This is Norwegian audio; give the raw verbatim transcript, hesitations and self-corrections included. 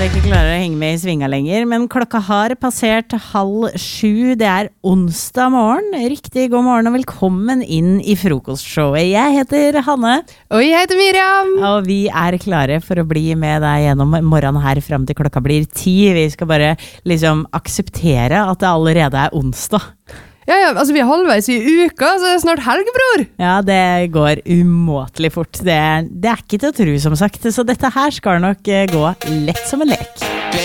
vi ikke klarer å henge med i svinga lenger, men klokka har passert halv sju. Det er onsdag morgen. Riktig god morgen og velkommen inn i frokostshowet. Jeg heter Hanne. Og jeg heter Miriam. Og vi er klare for å bli med deg gjennom morgenen her frem til klokka blir ti. Vi skal bare liksom akseptere at det allerede er onsdag. Ja, ja, altså vi er halvveis i uka, så det er snart helg, bror. Ja, det går umåtelig fort. Det er, det er ikke til å tro, som sagt. Så dette her skal nok gå lett som en lek.